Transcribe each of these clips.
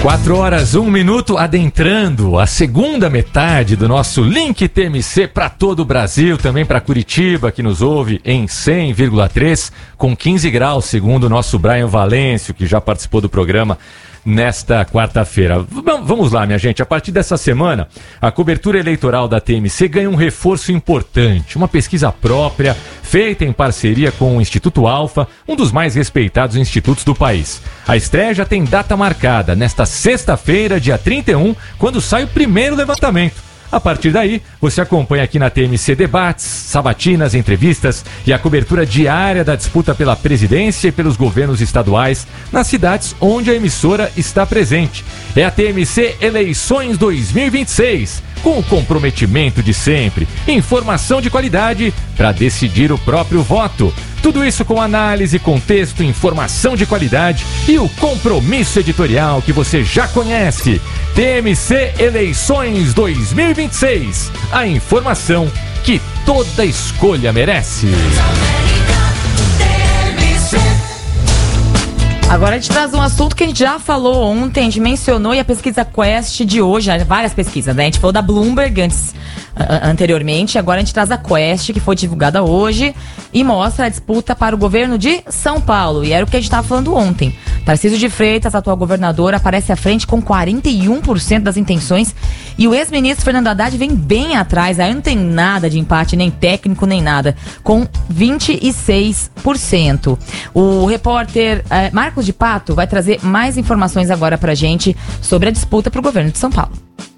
4h01, adentrando a segunda metade do nosso Link TMC para todo o Brasil, também para Curitiba, que nos ouve em 100,3, com 15 graus, segundo o nosso Brian Valêncio, que já participou do programa nesta quarta-feira. Vamos lá, minha gente. A partir dessa semana, a cobertura eleitoral da TMC ganha um reforço importante. Uma pesquisa própria, feita em parceria com o Instituto Alfa, um dos mais respeitados institutos do país. A estreia já tem data marcada, nesta sexta-feira, dia 31, quando sai o primeiro levantamento. A partir daí, você acompanha aqui na TMC debates, sabatinas, entrevistas e a cobertura diária da disputa pela presidência e pelos governos estaduais nas cidades onde a emissora está presente. É a TMC Eleições 2026, com o comprometimento de sempre, informação de qualidade para decidir o próprio voto. Tudo isso com análise, contexto, informação de qualidade e o compromisso editorial que você já conhece. TMC Eleições 2026. A informação que toda escolha merece. Agora a gente traz um assunto que a gente já falou ontem, a gente mencionou, e a pesquisa Quest de hoje, várias pesquisas, né? A gente falou da Bloomberg anteriormente, agora a gente traz a Quest, que foi divulgada hoje, e mostra a disputa para o governo de São Paulo. E era o que a gente estava falando ontem. Tarcísio de Freitas, atual governador, aparece à frente com 41% das intenções, e o ex-ministro Fernando Haddad vem bem atrás, aí não tem nada de empate, nem técnico, nem nada, com 26%. O repórter Marcos de Pato vai trazer mais informações agora pra gente sobre a disputa para o governo de São Paulo.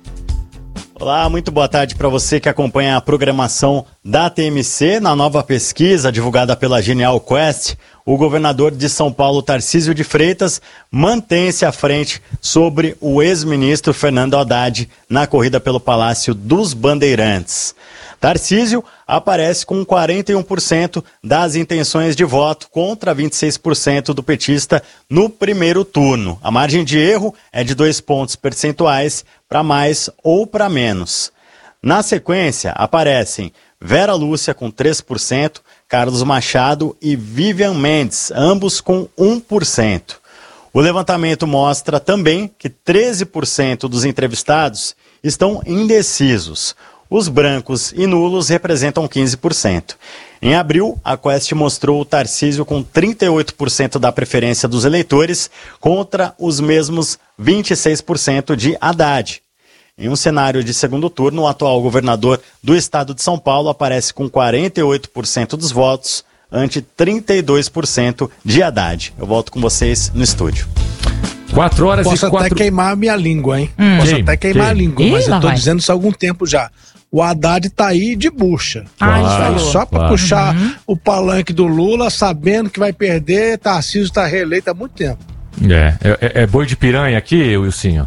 Olá, muito boa tarde para você que acompanha a programação da TMC. Na nova pesquisa divulgada pela Genial Quest, o governador de São Paulo, Tarcísio de Freitas, mantém-se à frente sobre o ex-ministro Fernando Haddad na corrida pelo Palácio dos Bandeirantes. Tarcísio aparece com 41% das intenções de voto contra 26% do petista no primeiro turno. A margem de erro é de 2 pontos percentuais para mais ou para menos. Na sequência, aparecem Vera Lúcia com 3%, Carlos Machado e Vivian Mendes, ambos com 1%. O levantamento mostra também que 13% dos entrevistados estão indecisos. Os brancos e nulos representam 15%. Em abril, a Quest mostrou o Tarcísio com 38% da preferência dos eleitores contra os mesmos 26% de Haddad. Em um cenário de segundo turno, o atual governador do estado de São Paulo aparece com 48% dos votos ante 32% de Haddad. Eu volto com vocês no estúdio. 4h04. Posso até queimar a minha língua, hein? Posso até queimar a língua, mas eu tô dizendo isso há algum tempo já. O Haddad tá aí de bucha. Só pra puxar o palanque do Lula, sabendo que vai perder, Tarcísio tá reeleito há muito tempo. É boi de piranha aqui, Wilsinho?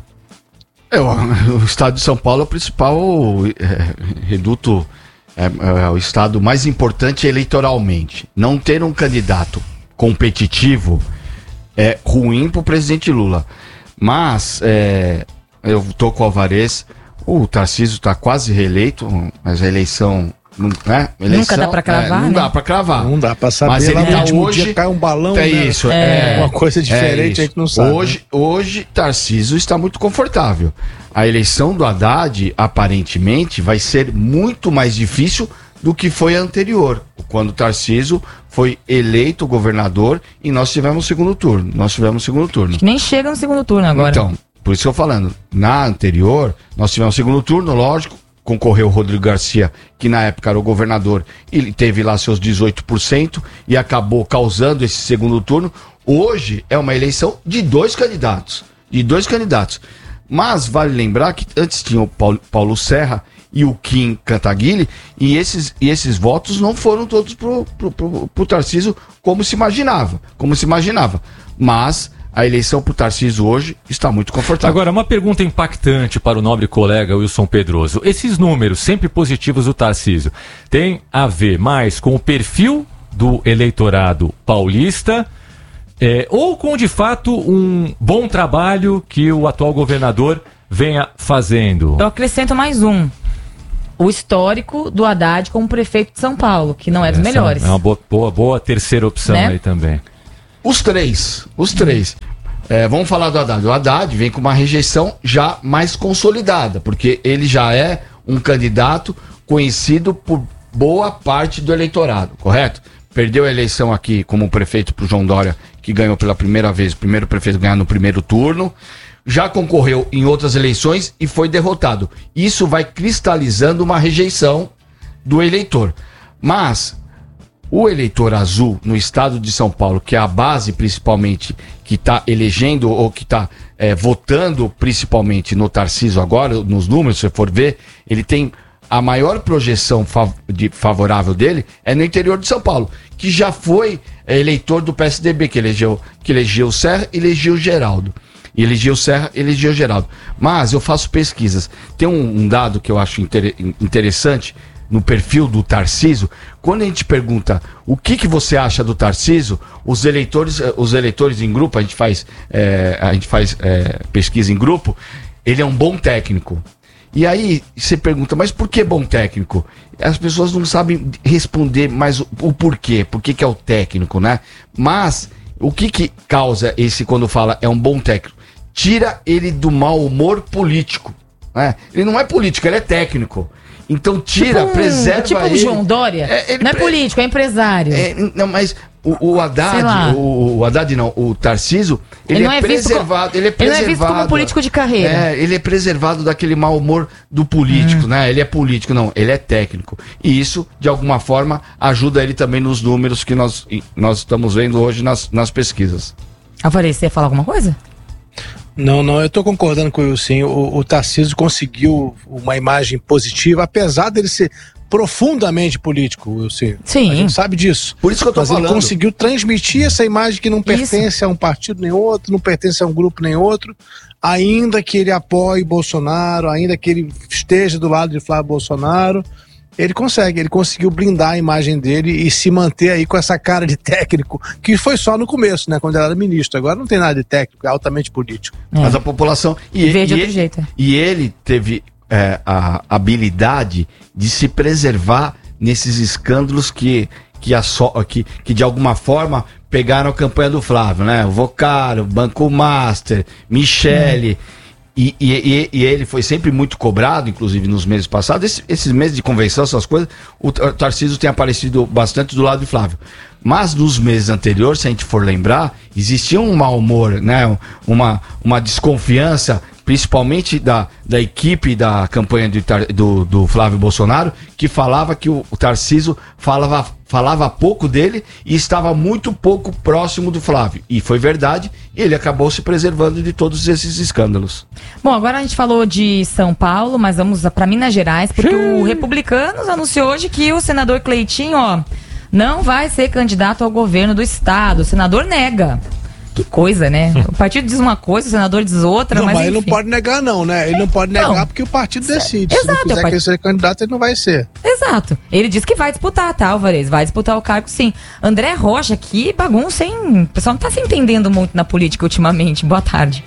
O estado de São Paulo é o principal reduto, o estado mais importante eleitoralmente. Não ter um candidato competitivo é ruim pro presidente Lula. Mas eu tô com o Alvarez. O Tarcísio está quase reeleito, mas a eleição... Nunca dá pra cravar, Não dá pra cravar. Não dá pra saber. Mas ele tá hoje... dia cai um balão, isso. Uma coisa diferente, a gente não sabe. Hoje, Tarcísio está muito confortável. A eleição do Haddad, aparentemente, vai ser muito mais difícil do que foi a anterior, quando Tarcísio foi eleito governador e nós tivemos segundo turno. Que nem chega no segundo turno agora. Então... Por isso que eu falando, na anterior, nós tivemos segundo turno, lógico, concorreu o Rodrigo Garcia, que na época era o governador, ele teve lá seus 18% e acabou causando esse segundo turno. Hoje é uma eleição de dois candidatos. Mas vale lembrar que antes tinha o Paulo Serra e o Kim Cantaguilhe, e esses votos não foram todos pro Tarcísio como se imaginava. Mas a eleição para o Tarcísio hoje está muito confortável. Agora, uma pergunta impactante para o nobre colega Wilson Pedroso. Esses números sempre positivos do Tarcísio têm a ver mais com o perfil do eleitorado paulista ou com, de fato, um bom trabalho que o atual governador venha fazendo? Eu acrescento mais um. O histórico do Haddad como prefeito de São Paulo, que não é dos melhores. É uma boa terceira opção, né? Aí também. Os três. Vamos falar do Haddad. O Haddad vem com uma rejeição já mais consolidada, porque ele já é um candidato conhecido por boa parte do eleitorado, correto? Perdeu a eleição aqui como prefeito pro João Dória, que ganhou pela primeira vez, o primeiro prefeito a ganhar no primeiro turno. Já concorreu em outras eleições e foi derrotado. Isso vai cristalizando uma rejeição do eleitor. Mas o eleitor azul no estado de São Paulo, que é a base principalmente que está elegendo ou que está votando principalmente no Tarcísio agora, nos números, se você for ver, ele tem a maior projeção favorável dele é no interior de São Paulo, que já foi eleitor do PSDB, que elegeu Serra e elegeu Geraldo. E elegeu Serra, elegeu Geraldo. Mas eu faço pesquisas. Tem um dado que eu acho interessante no perfil do Tarcísio. Quando a gente pergunta o que você acha do Tarcísio, os eleitores em grupo, a gente faz pesquisa em grupo, ele é um bom técnico. E aí você pergunta, mas por que bom técnico? As pessoas não sabem responder mais o porquê, por que é o técnico, né? Mas o que causa esse, quando fala é um bom técnico? Tira ele do mau humor político, né? Ele não é político, ele é técnico. Então tira, preserva tipo ele. Tipo o João Dória? Não é político, é empresário. Não, mas o Haddad, o Tarcísio, ele é preservado. Ele não é visto como político de carreira. Ele é preservado daquele mau humor do político, né? Ele é político, não, ele é técnico. E isso, de alguma forma, ajuda ele também nos números que nós estamos vendo hoje nas pesquisas. Alvarez, você ia falar alguma coisa? Não, eu tô concordando com o Wilson. O Tarcísio conseguiu uma imagem positiva, apesar dele ser profundamente político, Wilson. Sim. A gente sabe disso. Por isso que eu tô falando. Ele conseguiu transmitir essa imagem que não pertence a um partido nem outro, não pertence a um grupo nem outro, ainda que ele apoie Bolsonaro, ainda que ele esteja do lado de Flávio Bolsonaro. Ele conseguiu blindar a imagem dele e se manter aí com essa cara de técnico, que foi só no começo, né, quando ele era ministro. Agora não tem nada de técnico, é altamente político. Mas a população... Vê de outro jeito. E ele teve a habilidade de se preservar nesses escândalos que de alguma forma pegaram a campanha do Flávio, né? O Vocaro, Banco Master, Michele... E ele foi sempre muito cobrado, inclusive nos meses passados. Esses meses de convenção, essas coisas, o Tarcísio tem aparecido bastante do lado de Flávio. Mas nos meses anteriores, se a gente for lembrar, existia um mau humor, né? Uma desconfiança, principalmente da equipe da campanha do Flávio Bolsonaro, que falava que o Tarcísio falava pouco dele e estava muito pouco próximo do Flávio. E foi verdade, e ele acabou se preservando de todos esses escândalos. Bom, agora a gente falou de São Paulo, mas vamos para Minas Gerais, porque o Republicanos anunciou hoje que o senador Cleitinho, não vai ser candidato ao governo do estado. O senador nega. Que coisa, né? O partido diz uma coisa, o senador diz outra, mas ele não pode negar não, né? Ele não pode negar porque o partido decide. Exato. Se não quiser que ele seja candidato, ele não vai ser. Exato. Ele disse que vai disputar, tá, Alvarez? Vai disputar o cargo, sim. André Rocha, que bagunça, hein? O pessoal não tá se entendendo muito na política ultimamente. Boa tarde.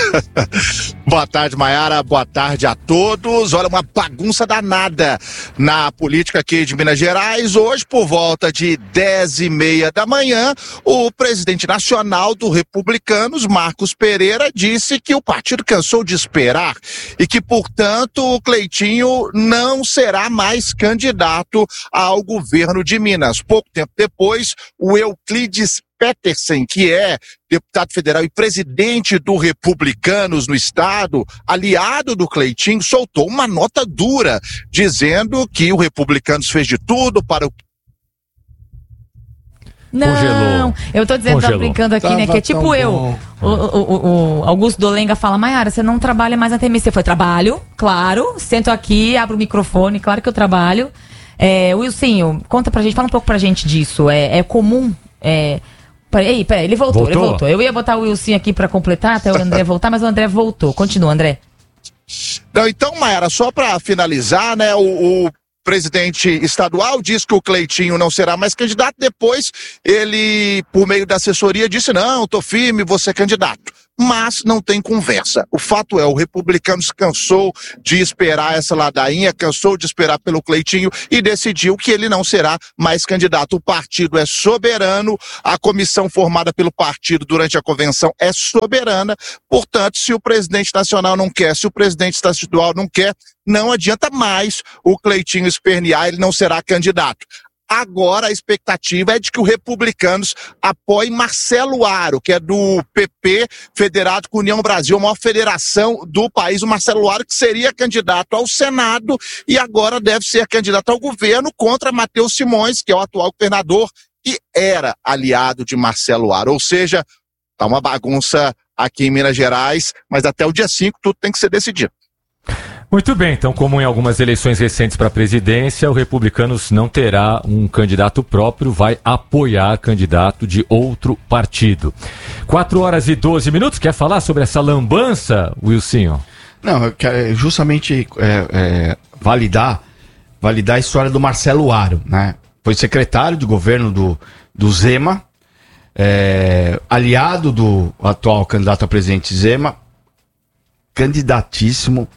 Boa tarde, Maiara. Boa tarde a todos. Olha, uma bagunça danada na política aqui de Minas Gerais. Hoje, por volta de 10h30 da manhã, o presidente nacional do Republicanos, Marcos Pereira, disse que o partido cansou de esperar e que, portanto, o Cleitinho não será mais candidato ao governo de Minas. Pouco tempo depois, o Euclides Petersen, que é deputado federal e presidente do Republicanos no estado, aliado do Cleitinho, soltou uma nota dura, dizendo que o Republicanos fez de tudo para o... Não, congelou. Eu tô dizendo, tá brincando aqui, né? Que é tipo eu. O Augusto Dolenga fala, Maiara, você não trabalha mais na TMC. Foi, trabalho, claro, sento aqui, abro o microfone, claro que eu trabalho. Wilson, conta pra gente, fala um pouco pra gente disso. É comum... Peraí, ele voltou. Eu ia botar o Wilson aqui pra completar, até o André voltar, mas o André voltou. Continua, André. Não, então, Maiara, só pra finalizar, né, o presidente estadual, diz que o Cleitinho não será mais candidato, depois ele, por meio da assessoria, disse, não, tô firme, vou ser candidato. Mas não tem conversa. O fato é, o Republicanos cansou de esperar essa ladainha, cansou de esperar pelo Cleitinho e decidiu que ele não será mais candidato. O partido é soberano, a comissão formada pelo partido durante a convenção é soberana, portanto, se o presidente nacional não quer, se o presidente estadual não quer, não adianta mais o Cleitinho espernear, ele não será candidato. Agora a expectativa é de que o Republicanos apoie Marcelo Aro, que é do PP, federado com União Brasil, a maior federação do país. O Marcelo Aro que seria candidato ao Senado e agora deve ser candidato ao governo contra Matheus Simões, que é o atual governador e era aliado de Marcelo Aro. Ou seja, tá uma bagunça aqui em Minas Gerais, mas até o dia 5 tudo tem que ser decidido. Muito bem, então, como em algumas eleições recentes para a presidência, o Republicanos não terá um candidato próprio, vai apoiar candidato de outro partido. 4h12, quer falar sobre essa lambança, Wilsinho? Não, eu quero justamente validar a história do Marcelo Aro, né? Foi secretário de governo do Zema, aliado do atual candidato a presidente Zema, candidatíssimo.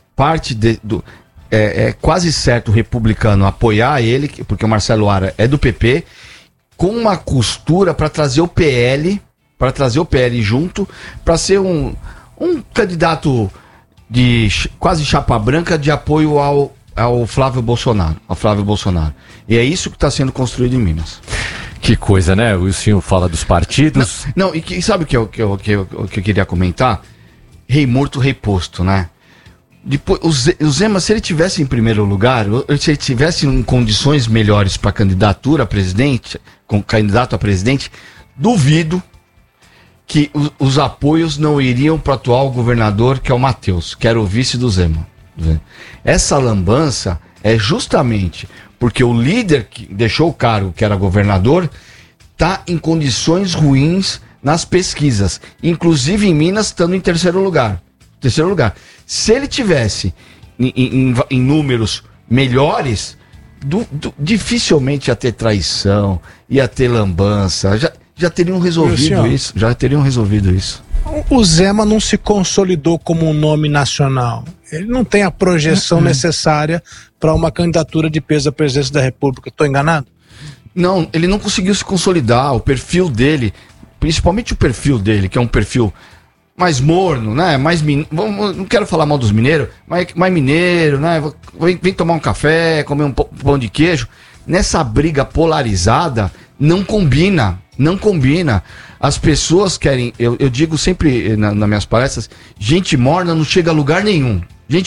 É quase certo o Republicano apoiar ele, porque o Marcelo Aro é do PP, com uma costura para trazer o PL, junto, para ser um candidato de quase chapa branca de apoio ao Flávio Bolsonaro. E é isso que está sendo construído em Minas. Que coisa, né? O senhor fala dos partidos. Não, e sabe o que eu queria comentar? Rei morto, rei posto, né? Depois, o Zema, se ele tivesse em primeiro lugar, se ele tivesse em condições melhores para candidatura a presidente, com candidato a presidente, duvido que os apoios não iriam para o atual governador, que é o Matheus, que era o vice do Zema. Essa lambança é justamente porque o líder que deixou o cargo, que era governador, está em condições ruins nas pesquisas, inclusive em Minas, estando em terceiro lugar. Se ele tivesse em números melhores, dificilmente ia ter traição, ia ter lambança, já teriam resolvido isso. O Zema não se consolidou como um nome nacional. Ele não tem a projeção necessária para uma candidatura de peso à presidência da República. Estou enganado? Não, ele não conseguiu se consolidar. O perfil dele, principalmente o perfil dele, que é um perfil mais morno, né? Não quero falar mal dos mineiros, mas mais mineiro, né? Vem tomar um café, comer um pão de queijo. Nessa briga polarizada, não combina. As pessoas querem, eu digo sempre nas minhas palestras, gente morna não chega a lugar nenhum.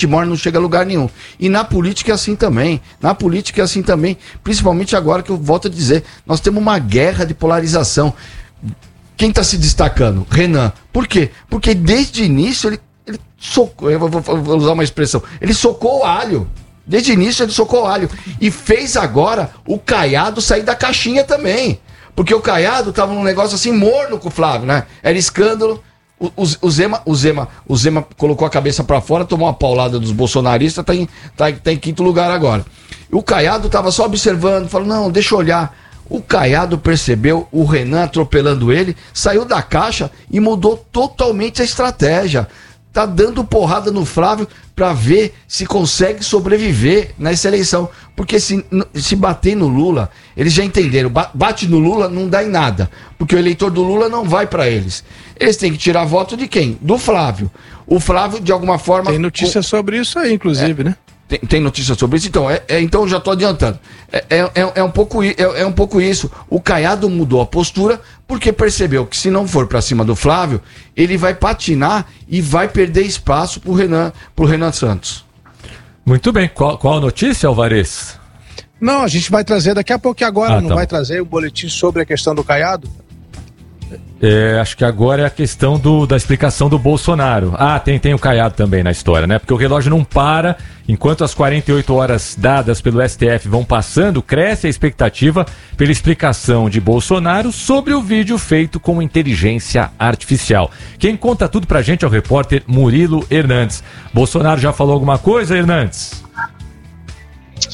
E na política é assim também. Principalmente agora que eu volto a dizer, nós temos uma guerra de polarização. Quem está se destacando? Renan. Por quê? Porque desde o início ele socou, eu vou usar uma expressão, ele socou o alho. Desde o início ele socou o alho. E fez agora o Caiado sair da caixinha também. Porque o Caiado estava num negócio assim morno com o Flávio, né? Era escândalo. O Zema colocou a cabeça para fora, tomou uma paulada dos bolsonaristas, tá em quinto lugar agora. O Caiado estava só observando, falou, não, deixa eu olhar. O Caiado percebeu o Renan atropelando ele, saiu da caixa e mudou totalmente a estratégia. Tá dando porrada no Flávio para ver se consegue sobreviver nessa eleição. Porque se bater no Lula, eles já entenderam, bate no Lula não dá em nada. Porque o eleitor do Lula não vai para eles. Eles têm que tirar voto de quem? Do Flávio. O Flávio, de alguma forma... Tem notícia sobre isso aí, inclusive, né? Tem notícia sobre isso? Então, então já estou adiantando. É um pouco isso. O Caiado mudou a postura porque percebeu que se não for para cima do Flávio, ele vai patinar e vai perder espaço pro Renan Santos. Muito bem. Qual a notícia, Alvarez? Não, a gente vai trazer daqui a pouco, agora não vai trazer o boletim sobre a questão do Caiado? Acho que agora é a questão da explicação do Bolsonaro. Tem o Caiado também na história, né? Porque o relógio não para, enquanto as 48 horas dadas pelo STF vão passando, cresce a expectativa pela explicação de Bolsonaro sobre o vídeo feito com inteligência artificial. Quem conta tudo pra gente é o repórter Murilo Hernandes. Bolsonaro já falou alguma coisa, Hernandes?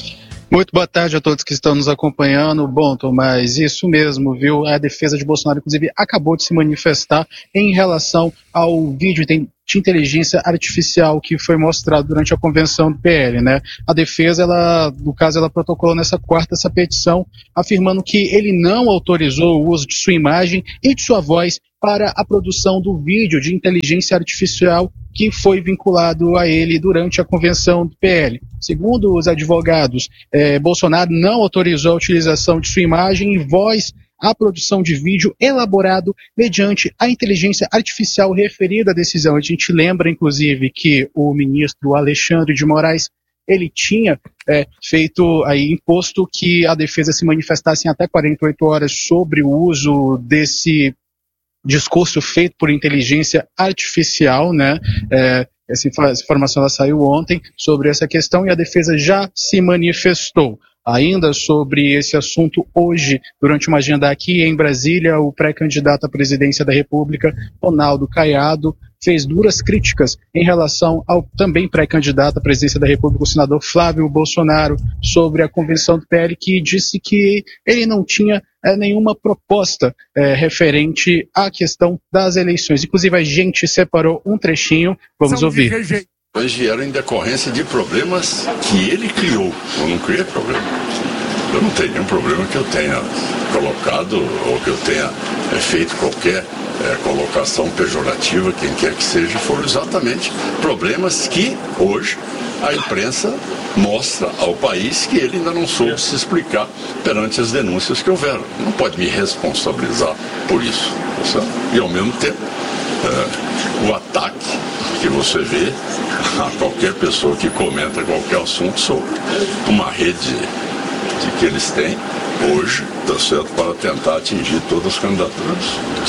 Muito boa tarde a todos que estão nos acompanhando. Bom, Tomás, isso mesmo, viu? A defesa de Bolsonaro, inclusive, acabou de se manifestar em relação ao vídeo de inteligência artificial que foi mostrado durante a convenção do PL, né? A defesa, no caso, ela protocolou nessa quarta essa petição, afirmando que ele não autorizou o uso de sua imagem e de sua voz para a produção do vídeo de inteligência artificial que foi vinculado a ele durante a convenção do PL. Segundo os advogados, Bolsonaro não autorizou a utilização de sua imagem e voz à produção de vídeo elaborado mediante a inteligência artificial referida à decisão. A gente lembra, inclusive, que o ministro Alexandre de Moraes, ele tinha imposto que a defesa se manifestasse em até 48 horas sobre o uso desse discurso feito por inteligência artificial, né? Essa informação ela saiu ontem sobre essa questão e a defesa já se manifestou. Ainda sobre esse assunto, hoje, durante uma agenda aqui em Brasília, o pré-candidato à presidência da República, Ronaldo Caiado, fez duras críticas em relação ao também pré-candidato à presidência da República, o senador Flávio Bolsonaro, sobre a convenção do PL, que disse que ele não tinha nenhuma proposta referente à questão das eleições. Inclusive, a gente separou um trechinho, vamos ouvir. Mas vieram em decorrência de problemas que ele criou. Eu não criei problema. Eu não tenho nenhum problema que eu tenha colocado ou que eu tenha feito qualquer colocação pejorativa, quem quer que seja, foram exatamente problemas que hoje a imprensa mostra ao país que ele ainda não soube se explicar perante as denúncias que houveram. Não pode me responsabilizar por isso. Sabe? E ao mesmo tempo, o ataque que você vê a qualquer pessoa que comenta qualquer assunto sobre uma rede que eles têm hoje, está certo, para tentar atingir todas as candidaturas.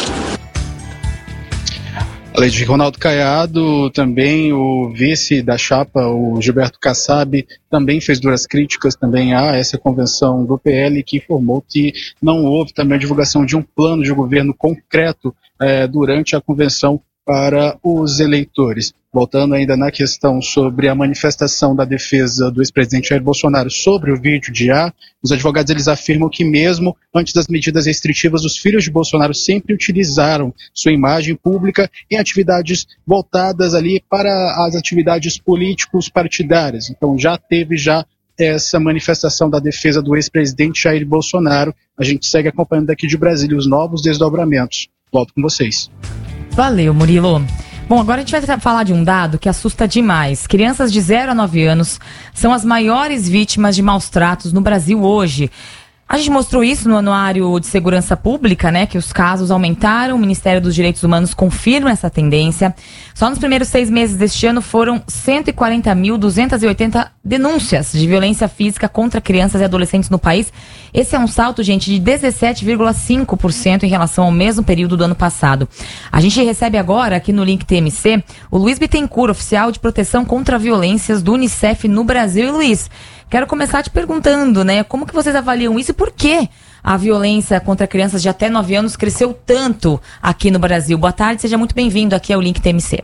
Além de Ronaldo Caiado, também o vice da chapa, o Gilberto Kassab, também fez duras críticas também a essa convenção do PL, que informou que não houve também a divulgação de um plano de governo concreto durante a convenção para os eleitores. Voltando ainda na questão sobre a manifestação da defesa do ex-presidente Jair Bolsonaro sobre o vídeo de IA, os advogados eles afirmam que mesmo antes das medidas restritivas, os filhos de Bolsonaro sempre utilizaram sua imagem pública em atividades voltadas ali para as atividades políticos partidárias. Então já teve essa manifestação da defesa do ex-presidente Jair Bolsonaro. A gente segue acompanhando daqui de Brasília os novos desdobramentos. Volto com vocês. Valeu, Murilo. Bom, agora a gente vai falar de um dado que assusta demais. Crianças de 0 a 9 anos são as maiores vítimas de maus tratos no Brasil hoje. A gente mostrou isso no Anuário de Segurança Pública, né, que os casos aumentaram. O Ministério dos Direitos Humanos confirma essa tendência. Só nos primeiros 6 meses deste ano foram 140.280 denúncias de violência física contra crianças e adolescentes no país. Esse é um salto, gente, de 17,5% em relação ao mesmo período do ano passado. A gente recebe agora, aqui no Link TMC, o Luiz Bittencourt, oficial de proteção contra violências do Unicef no Brasil. E, Luiz, quero começar te perguntando, né, como que vocês avaliam isso e por que a violência contra crianças de até 9 anos cresceu tanto aqui no Brasil? Boa tarde, seja muito bem-vindo aqui ao Link TMC.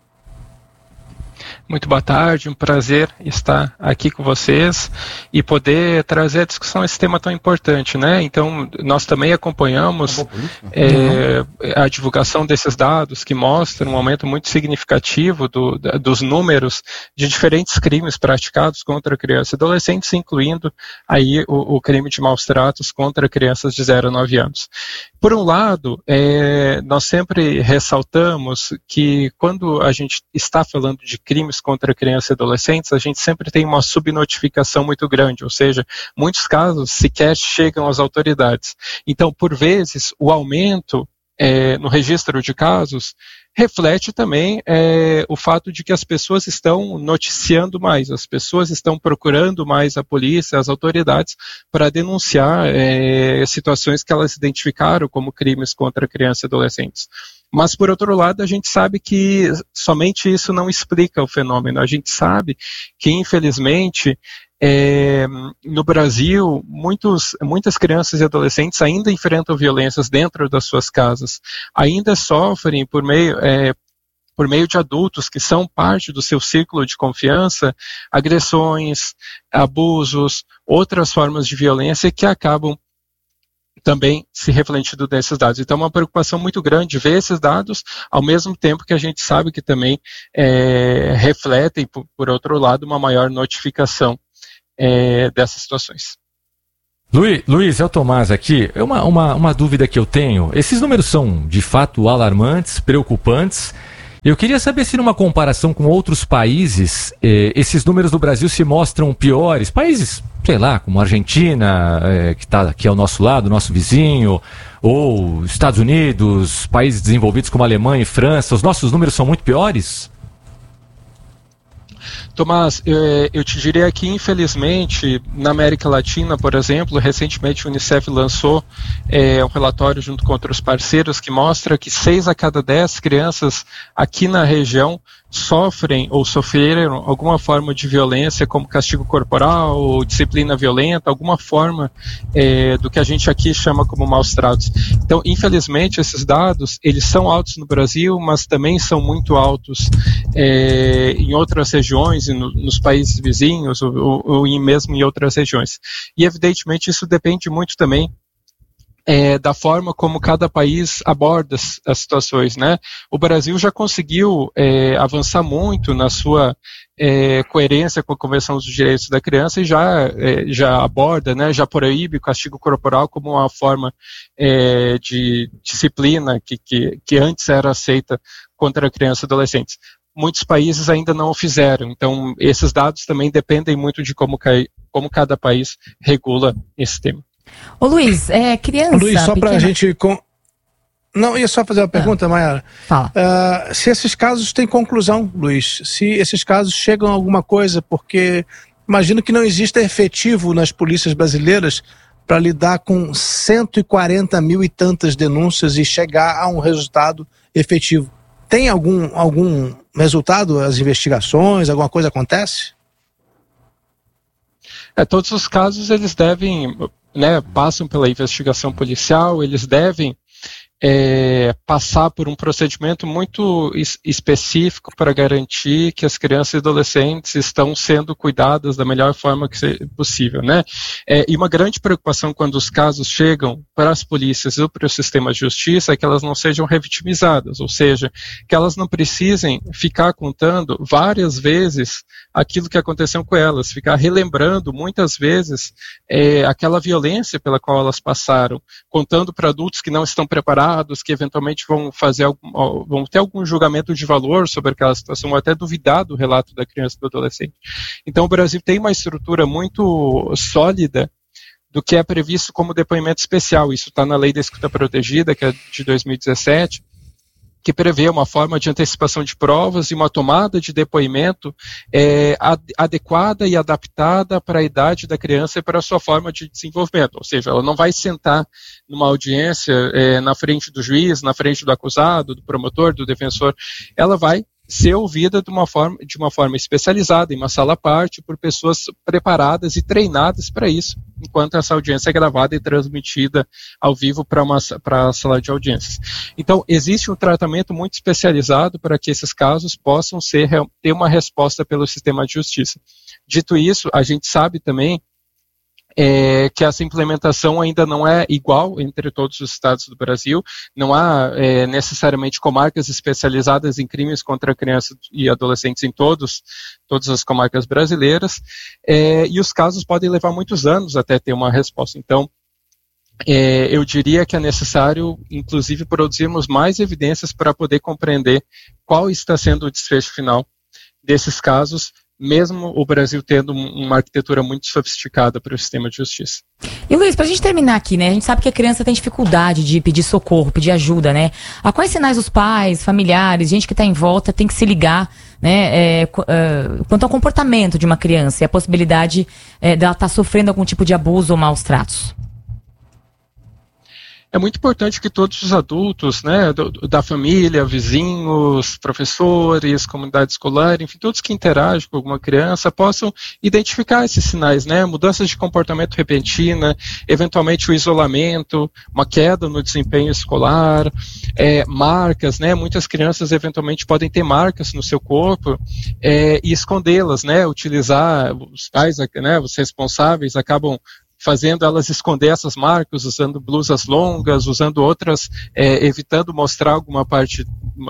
Muito boa tarde, um prazer estar aqui com vocês e poder trazer à discussão esse tema tão importante, né? Então, nós também acompanhamos a divulgação desses dados que mostram um aumento muito significativo dos números de diferentes crimes praticados contra crianças e adolescentes, incluindo aí o crime de maus tratos contra crianças de 0 a 9 anos. Por um lado, nós sempre ressaltamos que quando a gente está falando de crimes contra crianças e adolescentes, a gente sempre tem uma subnotificação muito grande, ou seja, muitos casos sequer chegam às autoridades. Então, por vezes, o aumento no registro de casos reflete também o fato de que as pessoas estão noticiando mais, as pessoas estão procurando mais a polícia, as autoridades, para denunciar situações que elas identificaram como crimes contra crianças e adolescentes. Mas, por outro lado, a gente sabe que somente isso não explica o fenômeno. A gente sabe que, infelizmente, no Brasil, muitas crianças e adolescentes ainda enfrentam violências dentro das suas casas, ainda sofrem por meio por meio de adultos que são parte do seu círculo de confiança, agressões, abusos, outras formas de violência que acabam também se refletindo nesses dados. Então, é uma preocupação muito grande ver esses dados, ao mesmo tempo que a gente sabe que também refletem, por outro lado, uma maior notificação dessas situações. Luiz, é o Tomás aqui. Uma dúvida que eu tenho. Esses números são, de fato, alarmantes, preocupantes. Eu queria saber se, numa comparação com outros países, esses números do Brasil se mostram piores. Países, sei lá, como a Argentina, que está aqui ao nosso lado, nosso vizinho, ou Estados Unidos, países desenvolvidos como Alemanha e França, os nossos números são muito piores? Tomás, eu te diria que, infelizmente, na América Latina, por exemplo, recentemente o Unicef lançou um relatório junto com outros parceiros que mostra que 6 a cada 10 crianças aqui na região sofrem ou sofreram alguma forma de violência, como castigo corporal ou disciplina violenta, alguma forma do que a gente aqui chama como maus tratos. Então, infelizmente, esses dados, eles são altos no Brasil, mas também são muito altos em outras regiões, nos países vizinhos ou mesmo em outras regiões. E, evidentemente, isso depende muito também da forma como cada país aborda as situações, né? O Brasil já conseguiu avançar muito na sua coerência com a Convenção dos Direitos da Criança e já aborda, né, já proíbe o castigo corporal como uma forma de disciplina que antes era aceita contra crianças e adolescentes. Muitos países ainda não o fizeram, então esses dados também dependem muito de como cada país regula esse tema. Ô Luiz, criança... Luiz, só pra gente... Não, ia só fazer uma pergunta, Mayara. Fala. Se esses casos têm conclusão, Luiz, se esses casos chegam a alguma coisa, porque imagino que não exista efetivo nas polícias brasileiras para lidar com 140 mil e tantas denúncias e chegar a um resultado efetivo. Tem algum resultado, as investigações, alguma coisa acontece? Todos os casos, eles devem, né, passam pela investigação policial, eles devem passar por um procedimento muito específico para garantir que as crianças e adolescentes estão sendo cuidadas da melhor forma que possível, né? E uma grande preocupação quando os casos chegam para as polícias ou para o sistema de justiça é que elas não sejam revitimizadas, ou seja, que elas não precisem ficar contando várias vezes aquilo que aconteceu com elas, ficar relembrando muitas vezes aquela violência pela qual elas passaram, contando para adultos que não estão preparados, que eventualmente vão ter algum julgamento de valor sobre aquela situação, ou até duvidar do relato da criança e do adolescente. Então o Brasil tem uma estrutura muito sólida do que é previsto como depoimento especial. Isso está na Lei da Escuta Protegida, que é de 2017, que prevê uma forma de antecipação de provas e uma tomada de depoimento adequada e adaptada para a idade da criança e para a sua forma de desenvolvimento. Ou seja, ela não vai sentar numa audiência na frente do juiz, na frente do acusado, do promotor, do defensor. Ela vai ser ouvida de uma forma especializada, em uma sala à parte, por pessoas preparadas e treinadas para isso, enquanto essa audiência é gravada e transmitida ao vivo para a sala de audiências. Então, existe um tratamento muito especializado para que esses casos possam ter uma resposta pelo sistema de justiça. Dito isso, a gente sabe também que essa implementação ainda não é igual entre todos os estados do Brasil, não há necessariamente comarcas especializadas em crimes contra crianças e adolescentes em todas as comarcas brasileiras, e os casos podem levar muitos anos até ter uma resposta. Então, eu diria que é necessário, inclusive, produzirmos mais evidências para poder compreender qual está sendo o desfecho final desses casos, mesmo o Brasil tendo uma arquitetura muito sofisticada para o sistema de justiça. E Luiz, para a gente terminar aqui, né? A gente sabe que a criança tem dificuldade de pedir socorro, pedir ajuda, né? A quais sinais os pais, familiares, gente que está em volta tem que se ligar, né? Quanto ao comportamento de uma criança e a possibilidade dela estar sofrendo algum tipo de abuso ou maus tratos? é muito importante que todos os adultos, né, da família, vizinhos, professores, comunidade escolar, enfim, todos que interagem com alguma criança possam identificar esses sinais, né, mudanças de comportamento repentina, eventualmente o isolamento, uma queda no desempenho escolar, marcas, né, muitas crianças eventualmente podem ter marcas no seu corpo e escondê-las, né, utilizar, os pais, né, os responsáveis acabam fazendo elas esconder essas marcas, usando blusas longas, usando outras, evitando mostrar alguma parte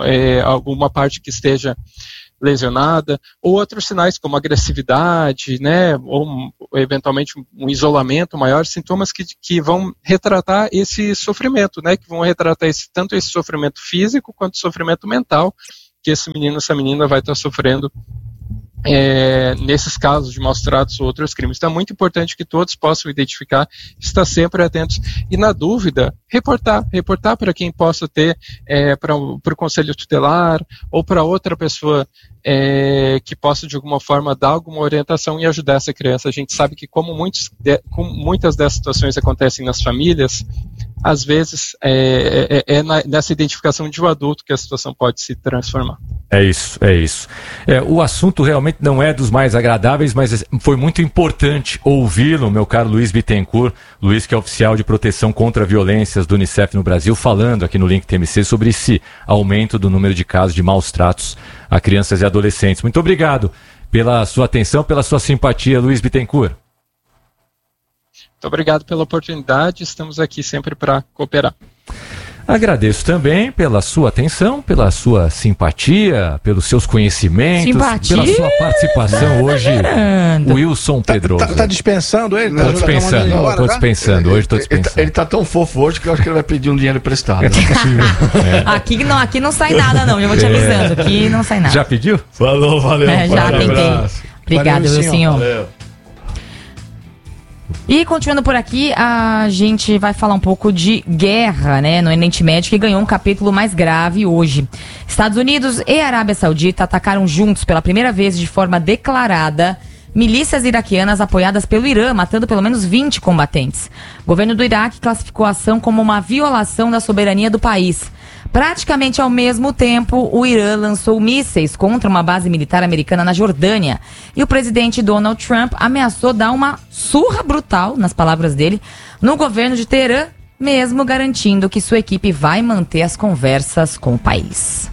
que esteja lesionada, ou outros sinais como agressividade, né, ou eventualmente um isolamento maior, sintomas que vão retratar esse sofrimento, né, que vão retratar tanto esse sofrimento físico quanto sofrimento mental que esse menino, essa menina vai estar sofrendo nesses casos de maus-tratos ou outros crimes. Então é muito importante que todos possam identificar, estar sempre atentos e, na dúvida, reportar para quem possa ter, para o Conselho Tutelar ou para outra pessoa que possa de alguma forma dar alguma orientação e ajudar essa criança. A gente sabe que como muitas dessas situações acontecem nas famílias, às vezes nessa identificação de um adulto que a situação pode se transformar. É isso. O assunto realmente não é dos mais agradáveis, mas foi muito importante ouvi-lo, meu caro Luiz Bittencourt, Luiz, que é oficial de proteção contra violências do Unicef no Brasil, falando aqui no Link TMC sobre esse aumento do número de casos de maus tratos a crianças e adolescentes. Muito obrigado pela sua atenção, pela sua simpatia, Luiz Bittencourt. Muito obrigado pela oportunidade, estamos aqui sempre para cooperar. Agradeço também pela sua atenção, pela sua simpatia, pelos seus conhecimentos, pela sua participação hoje, Wilson Pedroso. Tá dispensando ele? Tô dispensando. Hoje tô dispensando. Ele tá tão fofo hoje que eu acho que ele vai pedir um dinheiro emprestado. Aqui não sai nada não, eu vou te avisando, aqui não sai nada. Já pediu? Falou, valeu. Já tentei. Obrigado, Wilson. Valeu. E continuando por aqui, a gente vai falar um pouco de guerra, né, no Oriente Médio, que ganhou um capítulo mais grave hoje. Estados Unidos e Arábia Saudita atacaram juntos pela primeira vez de forma declarada milícias iraquianas apoiadas pelo Irã, matando pelo menos 20 combatentes. O governo do Iraque classificou a ação como uma violação da soberania do país. Praticamente ao mesmo tempo, o Irã lançou mísseis contra uma base militar americana na Jordânia. E o presidente Donald Trump ameaçou dar uma surra brutal, nas palavras dele, no governo de Teherã, mesmo garantindo que sua equipe vai manter as conversas com o país.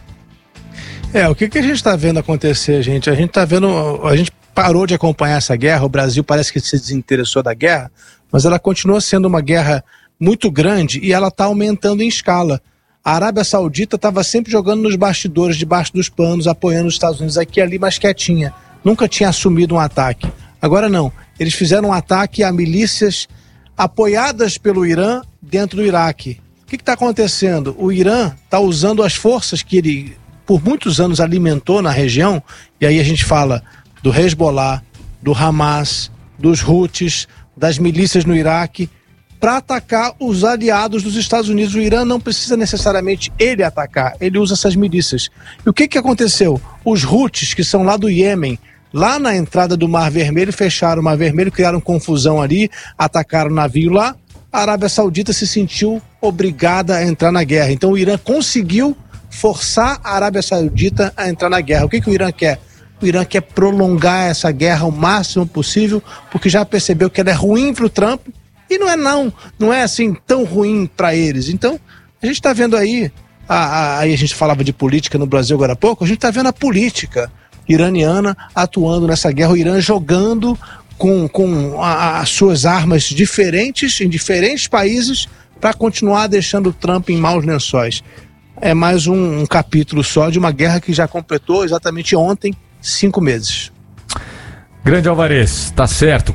O que a gente está vendo acontecer, gente? A gente parou de acompanhar essa guerra, o Brasil parece que se desinteressou da guerra, mas ela continua sendo uma guerra muito grande e ela está aumentando em escala. A Arábia Saudita estava sempre jogando nos bastidores, debaixo dos panos, apoiando os Estados Unidos aqui e ali, mas quietinha. Nunca tinha assumido um ataque. Agora não. Eles fizeram um ataque a milícias apoiadas pelo Irã dentro do Iraque. O que está acontecendo? O Irã está usando as forças que ele, por muitos anos, alimentou na região, e aí a gente fala do Hezbollah, do Hamas, dos Houthis, das milícias no Iraque, para atacar os aliados dos Estados Unidos. O Irã não precisa necessariamente ele atacar, ele usa essas milícias. E o que aconteceu? Os Houthis, que são lá do Iêmen, lá na entrada do Mar Vermelho, fecharam o Mar Vermelho, criaram confusão ali, atacaram o navio lá. A Arábia Saudita se sentiu obrigada a entrar na guerra. Então o Irã conseguiu forçar a Arábia Saudita a entrar na guerra. O que o Irã quer? O Irã quer prolongar essa guerra o máximo possível, porque já percebeu que ela é ruim para o Trump, e não é assim tão ruim para eles. Então, a gente está vendo aí, aí a gente falava de política no Brasil agora há pouco, a gente está vendo a política iraniana atuando nessa guerra, o Irã jogando com as suas armas diferentes, em diferentes países, para continuar deixando o Trump em maus lençóis. É mais um capítulo só de uma guerra que já completou exatamente ontem 5 meses. Grande Alvarez, tá certo,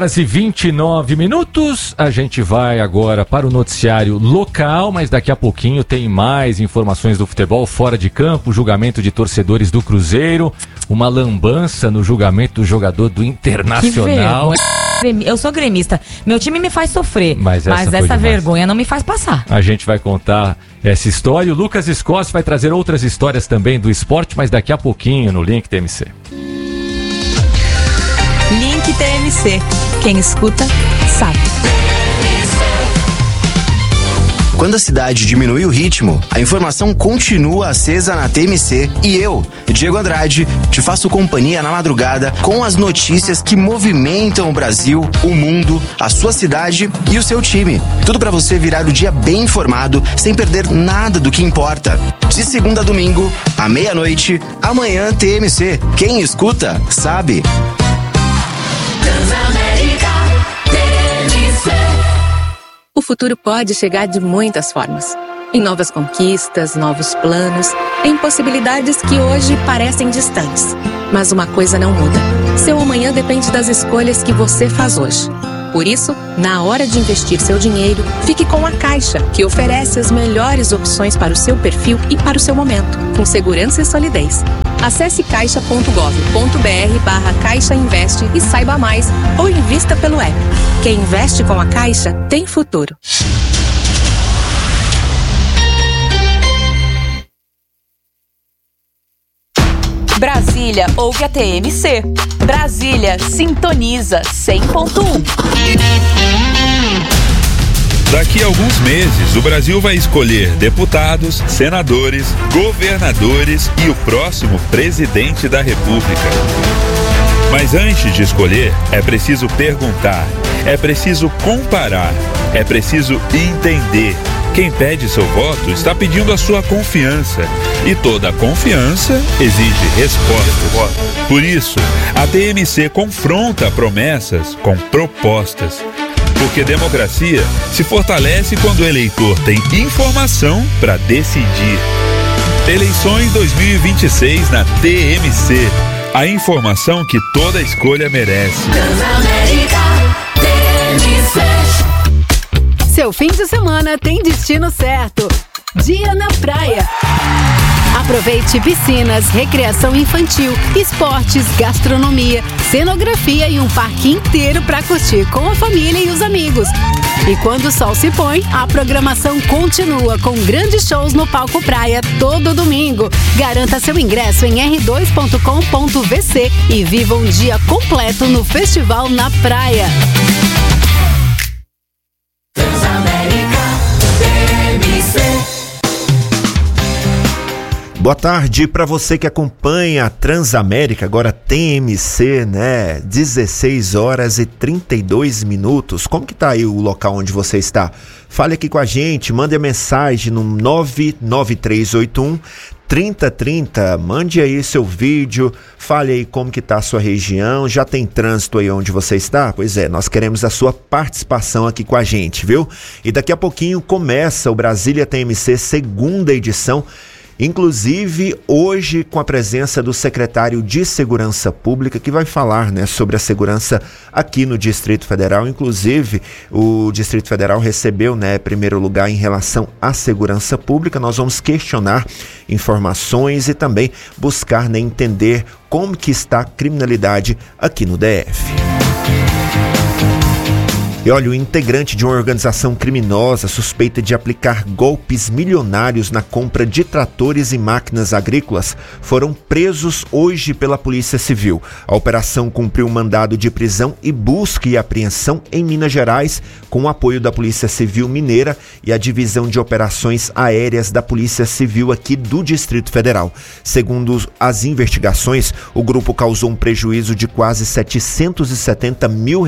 4h29. A gente vai agora para o noticiário local, mas daqui a pouquinho tem mais informações do futebol fora de campo, julgamento de torcedores do Cruzeiro, uma lambança no julgamento do jogador do Internacional. Eu sou gremista, meu time me faz sofrer, mas essa vergonha não me faz passar. A gente vai contar essa história, o Lucas Escócio vai trazer outras histórias também do esporte, mas daqui a pouquinho no Link TMC. Link TMC. Quem escuta, sabe. Quando a cidade diminui o ritmo, a informação continua acesa na TMC e eu, Diego Andrade, te faço companhia na madrugada com as notícias que movimentam o Brasil, o mundo, a sua cidade e o seu time. Tudo para você virar o dia bem informado, sem perder nada do que importa. De segunda a domingo, à meia-noite, amanhã TMC. Quem escuta, sabe. O futuro pode chegar de muitas formas. Em novas conquistas, novos planos, em possibilidades que hoje parecem distantes. Mas uma coisa não muda. Seu amanhã depende das escolhas que você faz hoje. Por isso, na hora de investir seu dinheiro, fique com a Caixa, que oferece as melhores opções para o seu perfil e para o seu momento, com segurança e solidez. Acesse caixa.gov.br/Caixa Investe e saiba mais, ou invista pelo app. Quem investe com a Caixa tem futuro. Brasília ouve a TMC. Brasília sintoniza 100.1. Daqui a alguns meses, o Brasil vai escolher deputados, senadores, governadores e o próximo presidente da República. Mas antes de escolher, é preciso perguntar, é preciso comparar, é preciso entender. Quem pede seu voto está pedindo a sua confiança. E toda confiança exige resposta. Por isso, a TMC confronta promessas com propostas. Porque democracia se fortalece quando o eleitor tem informação para decidir. Eleições 2026 na TMC. A informação que toda escolha merece. Seu fim de semana tem destino certo. Dia na praia. Aproveite piscinas, recreação infantil, esportes, gastronomia, cenografia e um parque inteiro para curtir com a família e os amigos. E quando o sol se põe, a programação continua com grandes shows no Palco Praia todo domingo. Garanta seu ingresso em r2.com.vc e viva um dia completo no Festival na Praia. Boa tarde para você que acompanha a Transamérica, agora TMC, né? 16 horas e 32 minutos. Como que tá aí o local onde você está? Fale aqui com a gente, mande a mensagem no 99381 3030, mande aí seu vídeo, fale aí como que tá a sua região, já tem trânsito aí onde você está? Pois é, nós queremos a sua participação aqui com a gente, viu? E daqui a pouquinho começa o Brasília TMC segunda edição, inclusive hoje com a presença do secretário de Segurança Pública, que vai falar, né, sobre a segurança aqui no Distrito Federal. Inclusive o Distrito Federal recebeu, né, primeiro lugar em relação à segurança pública. Nós vamos questionar informações e também buscar, né, entender como que está a criminalidade aqui no DF. E olha, o integrante de uma organização criminosa suspeita de aplicar golpes milionários na compra de tratores e máquinas agrícolas foram presos hoje pela Polícia Civil. A operação cumpriu um mandado de prisão e busca e apreensão em Minas Gerais, com o apoio da Polícia Civil Mineira e a Divisão de Operações Aéreas da Polícia Civil aqui do Distrito Federal. Segundo as investigações, o grupo causou um prejuízo de quase R$770 mil,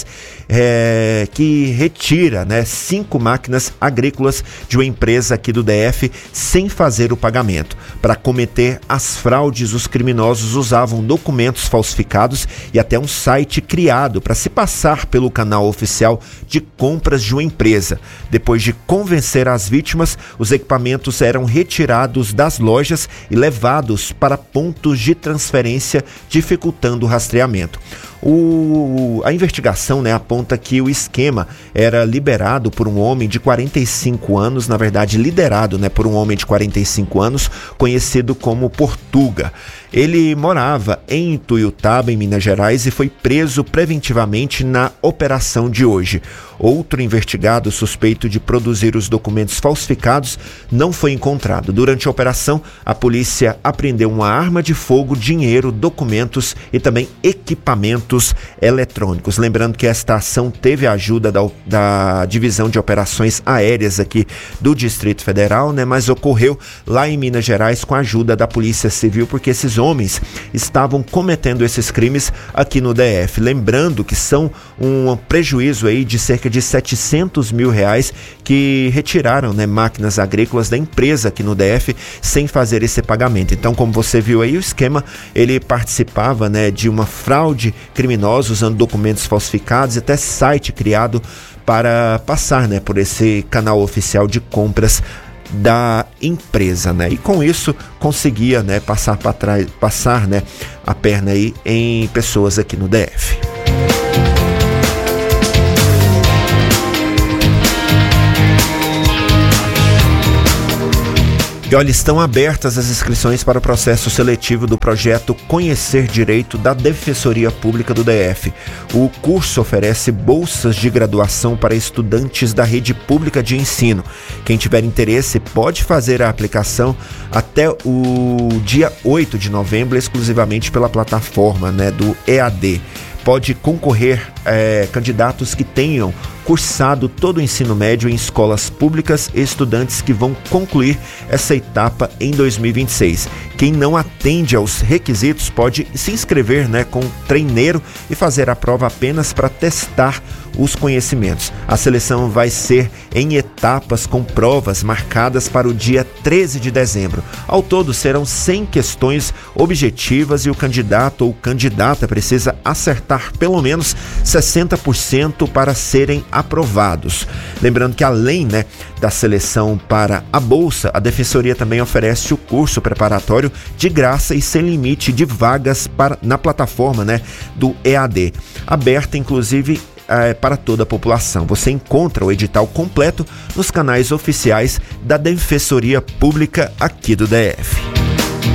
que retira, né, 5 máquinas agrícolas de uma empresa aqui do DF sem fazer o pagamento. Para cometer as fraudes, os criminosos usavam documentos falsificados e até um site criado para se passar pelo canal oficial de compras de uma empresa. Depois de convencer as vítimas, os equipamentos eram retirados das lojas e levados para pontos de transferência, dificultando o rastreamento. A investigação, né, aponta que o esquema era liberado por um homem de 45 anos, na verdade liderado, né, por um homem de 45 anos, conhecido como Portuga. Ele morava em Ituiutaba, em Minas Gerais, e foi preso preventivamente na operação de hoje. Outro investigado suspeito de produzir os documentos falsificados não foi encontrado. Durante a operação, a polícia apreendeu uma arma de fogo, dinheiro, documentos e também equipamentos eletrônicos. Lembrando que esta ação teve a ajuda da Divisão de Operações Aéreas aqui do Distrito Federal, né? Mas ocorreu lá em Minas Gerais com a ajuda da Polícia Civil, porque esses homens estavam cometendo esses crimes aqui no DF. Lembrando que são um prejuízo aí de cerca de R$700 mil que retiraram, né, máquinas agrícolas da empresa aqui no DF sem fazer esse pagamento. Então, como você viu aí, o esquema, ele participava, né, de uma fraude criminosa usando documentos falsificados e até site criado para passar, né, por esse canal oficial de compras da empresa, né? E com isso conseguia, né, passar para trás, passar, né, a perna aí em pessoas aqui no DF. E olha, estão abertas as inscrições para o processo seletivo do projeto Conhecer Direito da Defensoria Pública do DF. O curso oferece bolsas de graduação para estudantes da rede pública de ensino. Quem tiver interesse pode fazer a aplicação até o dia 8 de novembro, exclusivamente pela plataforma, né, do EAD. Pode concorrer candidatos que tenham cursado todo o ensino médio em escolas públicas e estudantes que vão concluir essa etapa em 2026. Quem não atende aos requisitos pode se inscrever, né, com treineiro e fazer a prova apenas para testar os conhecimentos. A seleção vai ser em etapas com provas marcadas para o dia 13 de dezembro. Ao todo serão 100 questões objetivas e o candidato ou candidata precisa acertar pelo menos 60% para serem aprovados. Lembrando que além, né, da seleção para a bolsa, a Defensoria também oferece o curso preparatório de graça e sem limite de vagas na plataforma, né, do EAD, aberta inclusive para toda a população. Você encontra o edital completo nos canais oficiais da Defensoria Pública aqui do DF.